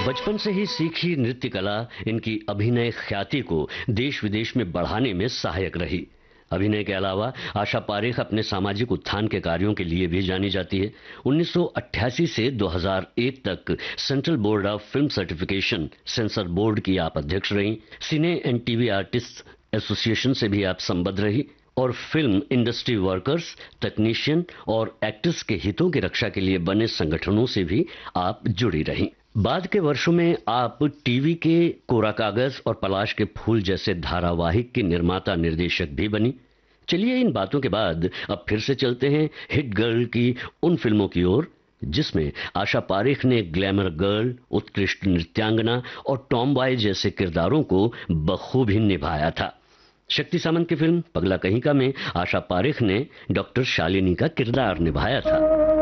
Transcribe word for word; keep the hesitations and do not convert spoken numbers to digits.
बचपन से ही सीखी नृत्य कला इनकी अभिनय ख्याति को देश विदेश में बढ़ाने में सहायक रही। अभिनय के अलावा आशा पारेख अपने सामाजिक उत्थान के कार्यों के लिए भी जानी जाती है। उन्नीस सौ अट्ठासी से दो हज़ार एक तक central board of film certification sensor board की आप अध्यक्ष रहीं। सिने एंड टीवी आर्टिस्ट एसोसिएशन से भी आप संबद्ध रही और फिल्म इंडस्ट्री वर्कर्स, तकनीशियन और एक्टर्स के हितों की रक्षा के लिए बने संगठनों से भी आप जुड़ी रहीं। बाद के वर्षों में आप टीवी के कोरा कागज और पलाश के फूल जैसे धारावाहिक की निर्माता निर्देशक भी बनी। चलिए इन बातों के बाद अब फिर से चलते हैं हिट गर्ल की उन फिल्मों की ओर जिसमें आशा पारेख ने ग्लैमर गर्ल, उत्कृष्ट नृत्यांगना और टॉम बॉय जैसे किरदारों को बखूबी निभाया था। शक्ति सामंत की फिल्म पगला कहीं का में आशा पारेख ने डॉक्टर शालिनी का किरदार निभाया था।